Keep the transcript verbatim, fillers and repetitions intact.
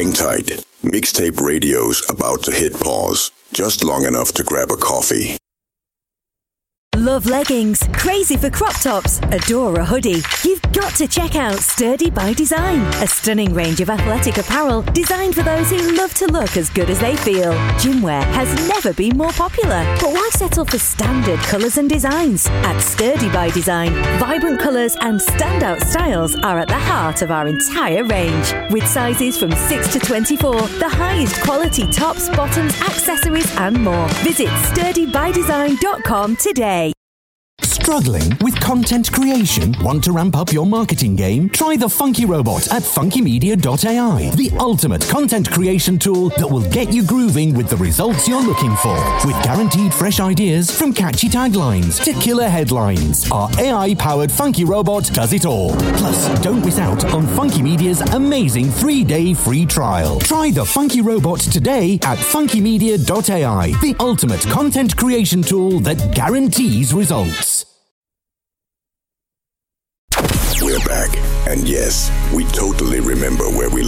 Hang tight. Mixtape radio's about to hit pause, just long enough to grab a coffee. Love leggings, crazy for crop tops, adore a hoodie? You've got to check out Sturdy by Design, a stunning range of athletic apparel designed for those who love to look as good as they feel. Gymwear has never been more popular, but why settle for standard colours and designs? At Sturdy by Design, vibrant colours and standout styles are at the heart of our entire range. With sizes from six to twenty-four, the highest quality tops, bottoms, accessories and more. Visit sturdy by design dot com today. Struggling with content creation? Want to ramp up your marketing game? Try the Funky Robot at funky media dot A I, the ultimate content creation tool that will get you grooving with the results you're looking for. With guaranteed fresh ideas from catchy taglines to killer headlines, our A I-powered Funky Robot does it all. Plus, don't miss out on Funky Media's amazing three-day free trial. Try the Funky Robot today at funky media dot A I, the ultimate content creation tool that guarantees results. We're back, and yes, we totally remember where we